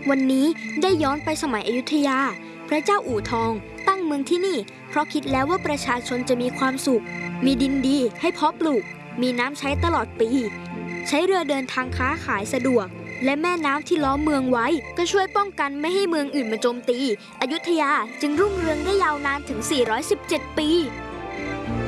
วันนี้ได้ย้อนไปสมัยอยุธยาพระเจ้าอู่ทองตั้งเมืองที่นี่เพราะคิดแล้วว่าประชาชนจะมีความสุขมีดินดีให้เพาะปลูกมีน้ำใช้ตลอดปีใช้เรือเดินทางค้าขายสะดวกและแม่น้ำที่ล้อมเมืองไว้ก็ช่วยป้องกันไม่ให้เมืองอื่นมาโจมตีอยุธยาจึงรุ่งเรืองได้ยาวนานถึง417 ปี